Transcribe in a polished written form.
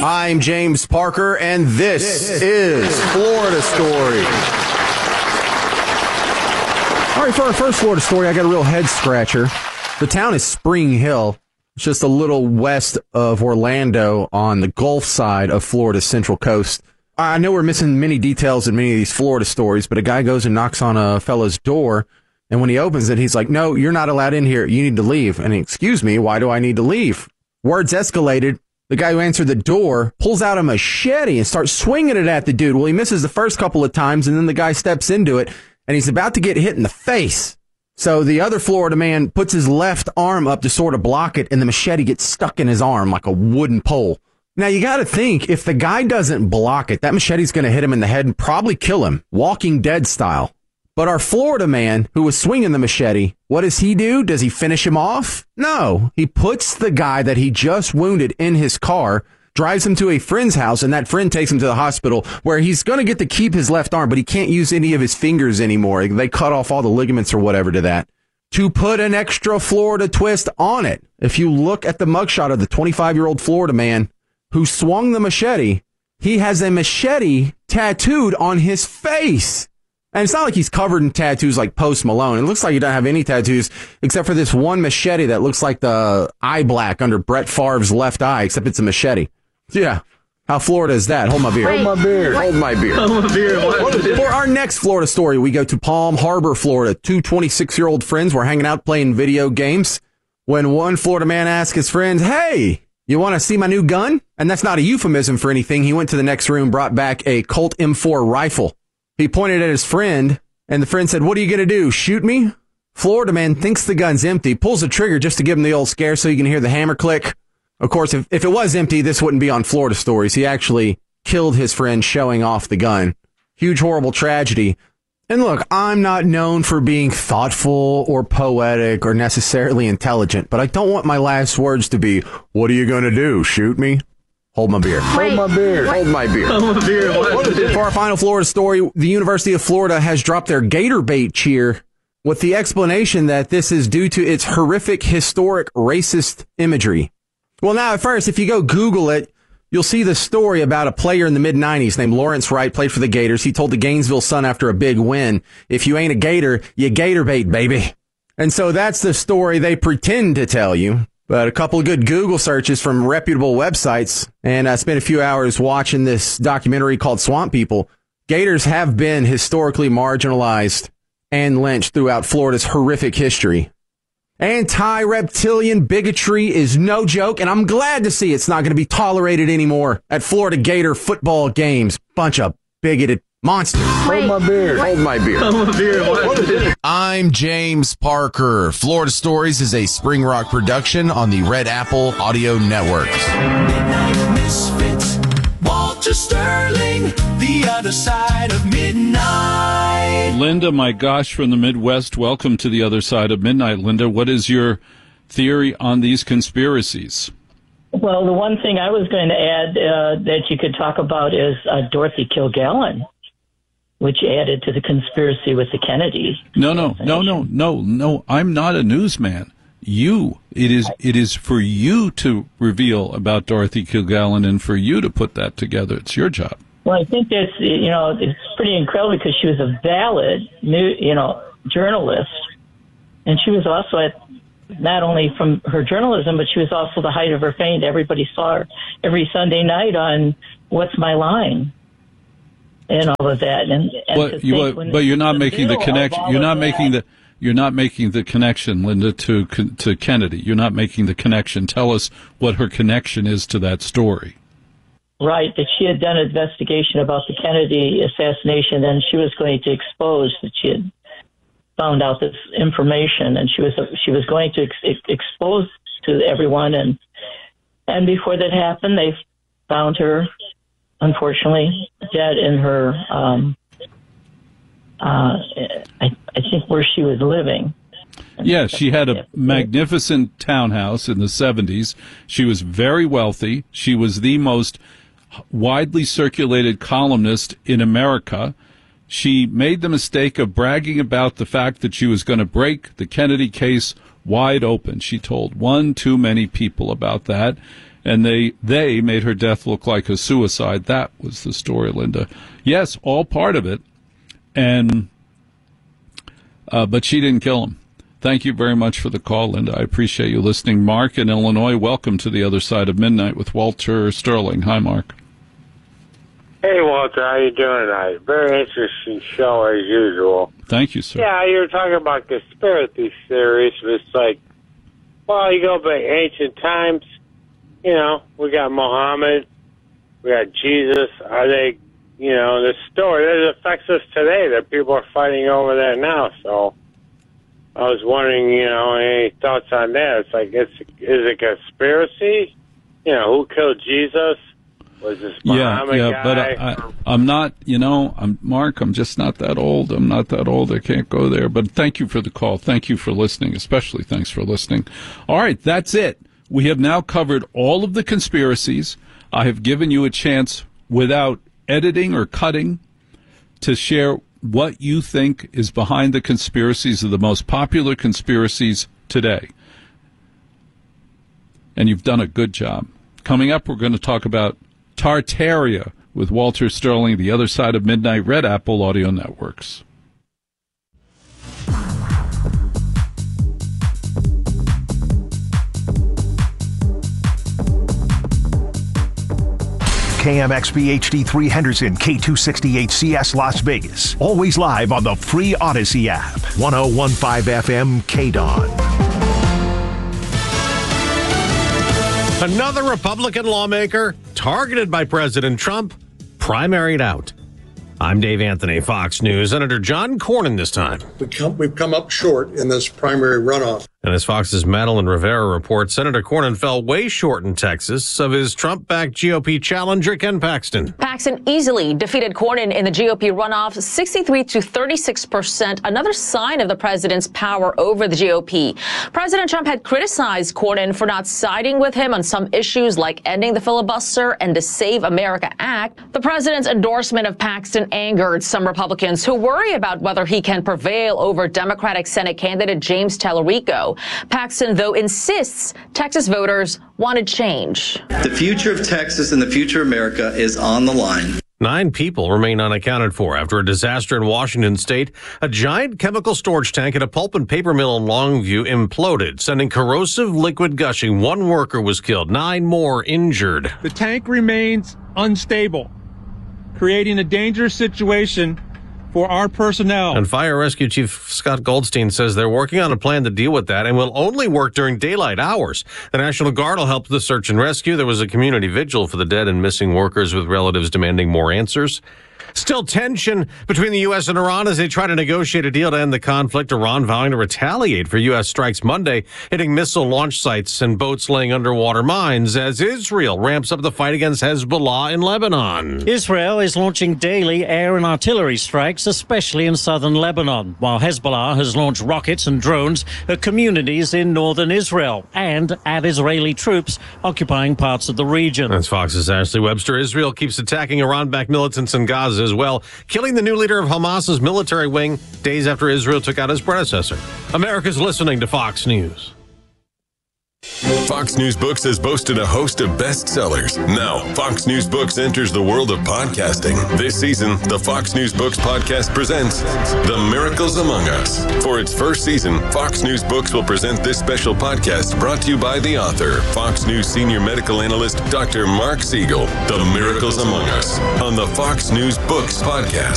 I'm James Parker, and this is Florida Story. All right, for our first Florida story, I got a real head scratcher. The town is Spring Hill. It's just a little west of Orlando on the Gulf side of Florida's Central Coast. I know we're missing many details in many of these Florida stories, but a guy goes and knocks on a fella's door, and when he opens it, he's like, "No, you're not allowed in here. You need to leave." And he, "Excuse me, why do I need to leave?" Words escalated. The guy who answered the door pulls out a machete and starts swinging it at the dude. Well, he misses the first couple of times, and then the guy steps into it, and he's about to get hit in the face. So the other Florida man puts his left arm up to sort of block it, and the machete gets stuck in his arm like a wooden pole. Now, you got to think, if the guy doesn't block it, that machete's going to hit him in the head and probably kill him, Walking Dead style. But our Florida man who was swinging the machete, what does he do? Does he finish him off? No. He puts the guy that he just wounded in his car, drives him to a friend's house, and that friend takes him to the hospital where he's going to get to keep his left arm, but he can't use any of his fingers anymore. They cut off all the ligaments or whatever to that. To put an extra Florida twist on it, if you look at the mugshot of the 25-year-old Florida man who swung the machete, he has a machete tattooed on his face. And it's not like he's covered in tattoos like Post Malone. It looks like he doesn't have any tattoos except for this one machete that looks like the eye black under Brett Favre's left eye, except it's a machete. Yeah. How Florida is that? Hold my beer. Hold my beer. Hold my beer. Hold my beer. For our next Florida story, we go to Palm Harbor, Florida. Two 26-year-old friends were hanging out playing video games when one Florida man asked his friends, "Hey, you want to see my new gun?" And that's not a euphemism for anything. He went to the next room, brought back a Colt M4 rifle. He pointed at his friend, and the friend said, "What are you going to do, shoot me?" Florida man thinks the gun's empty, pulls the trigger just to give him the old scare so you can hear the hammer click. Of course, if it was empty, this wouldn't be on Florida Stories. He actually killed his friend showing off the gun. Huge, horrible tragedy. And look, I'm not known for being thoughtful or poetic or necessarily intelligent, but I don't want my last words to be, "What are you going to do, shoot me?" Hold my beer. Hold my beer. Hold my beer. Hold my beer. For our final Florida story, the University of Florida has dropped their gator bait cheer with the explanation that this is due to its horrific, historic, racist imagery. Well, now, at first, if you go Google it, you'll see the story about a player in the mid-'90s named Lawrence Wright, played for the Gators. He told the Gainesville Sun after a big win, "If you ain't a Gator, you gator bait, baby." And so that's the story they pretend to tell you. But a couple of good Google searches from reputable websites, and I spent a few hours watching this documentary called Swamp People. Gators have been historically marginalized and lynched throughout Florida's horrific history. Anti-reptilian bigotry is no joke, and I'm glad to see it's not going to be tolerated anymore at Florida Gator football games. Bunch of bigoted monsters. Hold my beer. Hold my beer. Hold my beer. I'm James Parker. Florida Stories is a Spring Rock production on the Red Apple Audio Networks. Midnight Misfits, Walter Sterling, the other side of midnight. Linda, my gosh, from the Midwest, welcome to the other side of midnight. Linda, what is your theory on these conspiracies? Well, the one thing I was going to add that you could talk about is Dorothy Kilgallen, which added to the conspiracy with the Kennedys. No. I'm not a newsman. It is for you to reveal about Dorothy Kilgallen and for you to put that together. It's your job. Well, I think that's, it's pretty incredible because she was a valid, journalist. And she was also not only from her journalism, but she was also the height of her fame. Everybody saw her every Sunday night on What's My Line and all of that. But you're not making the connection. You're not making the connection, Linda, to Kennedy. You're not making the connection. Tell us what her connection is to that story. Right, that she had done an investigation about the Kennedy assassination, and she was going to expose that she had found out this information, and she was going to expose to everyone, and before that happened, they found her, unfortunately, dead in her, I think where she was living. Yeah, she had a magnificent townhouse in the 70s. She was very wealthy. She was the most widely circulated columnist in America. She made the mistake of bragging about the fact that she was going to break the Kennedy case wide open. She told one too many people about that. and they made her death look like a suicide. That was the story, Linda. Yes, all part of it, and but she didn't kill him. Thank you very much for the call, Linda. I appreciate you listening. Mark in Illinois, welcome to the other side of midnight with Walter Sterling. Hi, Mark. Hey, Walter, how you doing tonight? Very interesting show as usual. Thank you, sir. Yeah, you were talking about conspiracy theories, but it's like, well, you go back ancient times, you know, we got Muhammad, we got Jesus. Are they, you know, the story that affects us today that people are fighting over that now, so I was wondering, you know, any thoughts on that? It's like, is it conspiracy? You know, who killed Jesus? Was this Muhammad guy? But I'm not, you know, Mark, I'm just not that old. I'm not that old. I can't go there. But thank you for the call. Thank you for listening. Especially thanks for listening. All right, that's it. We have now covered all of the conspiracies. I have given you a chance without editing or cutting to share what you think is behind the conspiracies of the most popular conspiracies today. And you've done a good job. Coming up, we're going to talk about Tartaria with Walter Sterling, the other side of midnight, Red Apple Audio Networks. KMXB HD3 Henderson, K268CS Las Vegas. Always live on the free Odyssey app. 1015 FM KDON. Another Republican lawmaker targeted by President Trump, primaried out. I'm Dave Anthony, Fox News. Senator John Cornyn this time. We've come up short in this primary runoff. And as Fox's Madeline Rivera reports, Senator Cornyn fell way short in Texas of his Trump-backed GOP challenger, Ken Paxton. Paxton easily defeated Cornyn in the GOP runoff, 63 to 36%, another sign of the president's power over the GOP. President Trump had criticized Cornyn for not siding with him on some issues like ending the filibuster and the Save America Act. The president's endorsement of Paxton angered some Republicans who worry about whether he can prevail over Democratic Senate candidate James Tallarico. Paxton, though, insists Texas voters wanted change. The future of Texas and the future of America is on the line. 9 people remain unaccounted for after a disaster in Washington state. A giant chemical storage tank at a pulp and paper mill in Longview imploded, sending corrosive liquid gushing. 1 worker was killed, 9 more injured. The tank remains unstable, creating a dangerous situation for our personnel. And Fire Rescue Chief Scott Goldstein says they're working on a plan to deal with that and will only work during daylight hours. The National Guard will help the search and rescue. There was a community vigil for the dead and missing workers with relatives demanding more answers. Still tension between the U.S. and Iran as they try to negotiate a deal to end the conflict. Iran vowing to retaliate for U.S. strikes Monday, hitting missile launch sites and boats laying underwater mines as Israel ramps up the fight against Hezbollah in Lebanon. Israel is launching daily air and artillery strikes, especially in southern Lebanon, while Hezbollah has launched rockets and drones at communities in northern Israel and at Israeli troops occupying parts of the region. That's Fox's Ashley Webster. Israel keeps attacking Iran-backed militants in Gaza as well, killing the new leader of Hamas's military wing days after Israel took out his predecessor. America's listening to Fox News. Fox News Books has boasted a host of bestsellers. Now, Fox News Books enters the world of podcasting. This season, the Fox News Books podcast presents The Miracles Among Us. For its first season, Fox News Books will present this special podcast brought to you by the author, Fox News senior medical analyst, Dr. Mark Siegel. The Miracles Among Us on the Fox News Books podcast.